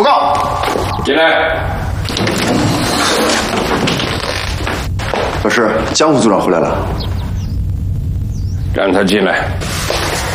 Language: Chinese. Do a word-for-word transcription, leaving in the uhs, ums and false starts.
报告。 进来。 老师，江副组长回来了。 让他进来。